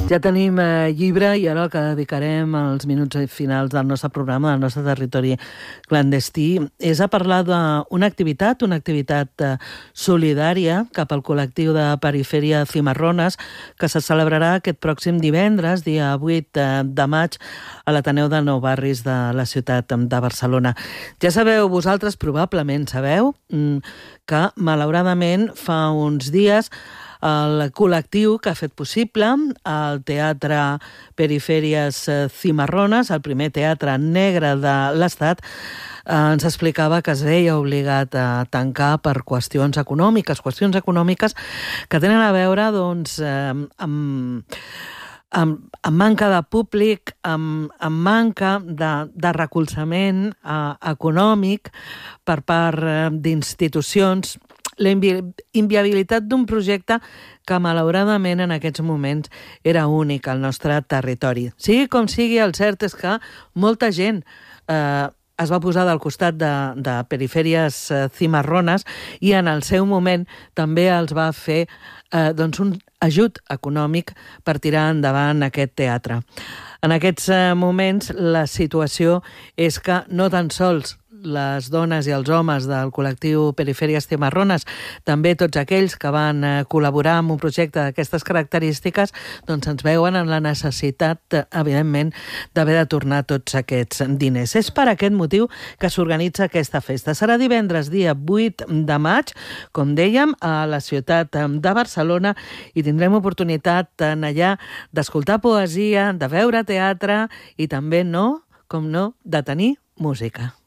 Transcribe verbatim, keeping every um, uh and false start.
Ja tenim eh, llibre i ara el que dedicarem als minuts finals del nostre programa, del nostre territori clandestí, és a parlar d'una activitat, una activitat eh, solidària cap al col·lectiu de Perifèria Cimarrones, que se celebrarà aquest pròxim divendres, dia vuit de maig, a l'Ateneu de Nou Barris de la ciutat de Barcelona. Ja sabeu, vosaltres probablement sabeu, que malauradament fa uns dies el col·lectiu que ha fet possible el Teatre Perifèries Cimarrones, el primer teatre negre de l'Estat, ens explicava que es veia obligat a tancar per qüestions econòmiques, qüestions econòmiques que tenen a veure doncs, amb, amb, amb manca de públic, amb, amb manca de, de recolzament eh, econòmic per part d'institucions, la inviabilitat d'un projecte que malauradament en aquests moments era únic al nostre territori. Sigui com sigui, el cert és que molta gent eh, es va posar del costat de, de Perifèries Cimarrones i en el seu moment també els va fer eh, doncs un ajut econòmic per tirar endavant aquest teatre. En aquests eh, moments la situació és que no tan sols les dones i els homes del col·lectiu Perifèries Cimarrones, també tots aquells que van col·laborar en un projecte d'aquestes característiques, doncs ens veuen en la necessitat, evidentment, d'haver de tornar tots aquests diners. És per aquest motiu que s'organitza aquesta festa. Serà divendres, dia vuit de maig, com dèiem, a la ciutat de Barcelona, i tindrem oportunitat en allà d'escoltar poesia, de veure teatre i també, no, com no, de tenir música.